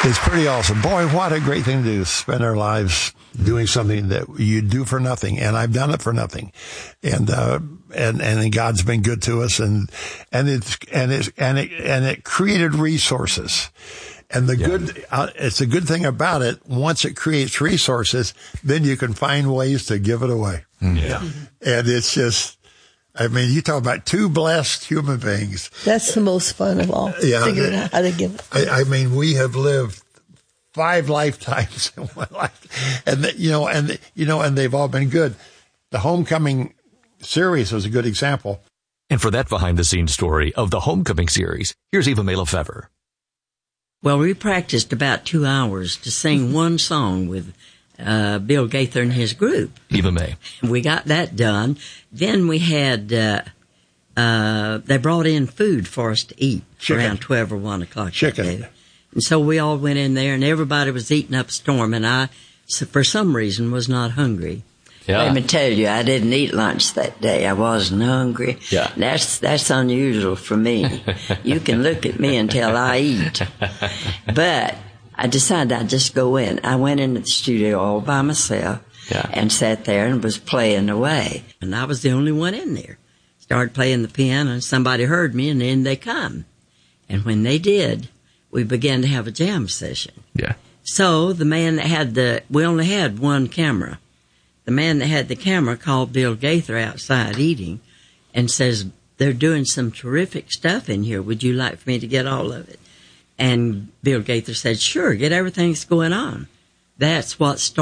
It's pretty awesome. Boy, what a great thing to do, spend our lives doing something that you do for nothing. And I've done it for nothing. And God's been good to us, and it created resources. And it's a good thing about it. Once it creates resources, then you can find ways to give it away. Yeah. And it's just, I mean, you talk about two blessed human beings. That's the most fun of all. Yeah. Figuring out how to give it. I mean, we have lived 5 lifetimes in one life, and they've all been good. The Homecoming series was a good example. And for that behind-the-scenes story of the Homecoming series, here's Eva May Lefevre. Well, we practiced about 2 hours to sing one song with Bill Gaither and his group. Eva May. We got that done. Then we had, they brought in food for us to eat around 12 or 1 o'clock. Chicken. And so we all went in there, and everybody was eating up a storm, and I, for some reason, was not hungry. Yeah. Let me tell you, I didn't eat lunch that day. I wasn't hungry. Yeah. That's unusual for me. You can look at me and tell I eat. But I decided I'd just go in. I went into the studio all by myself and sat there and was playing away. And I was the only one in there. Started playing the piano, and somebody heard me, and in they come. And when they did, we began to have a jam session. Yeah. So the man that had we only had one camera. The man that had the camera called Bill Gaither outside eating and says, they're doing some terrific stuff in here. Would you like for me to get all of it? And Bill Gaither said, sure, get everything that's going on. That's what started.